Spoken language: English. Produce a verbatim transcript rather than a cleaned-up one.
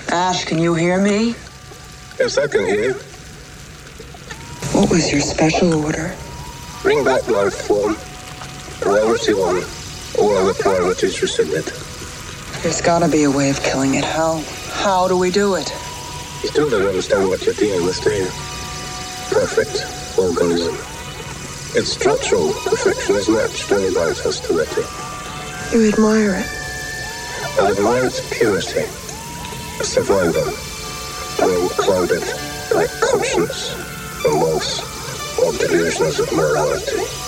Ash, can you hear me? Yes, I can hear you. What was your special order? Bring back life form. Priority one. All other priorities rescinded. There's gotta be a way of killing it. How? How do we do it? You still don't understand what you're dealing with, do you? Perfect organism. Its structural perfection is matched only by its hostility. You admire it? I admire its purity. A survivor, unclouded by conscience, remorse, or delusions of morality.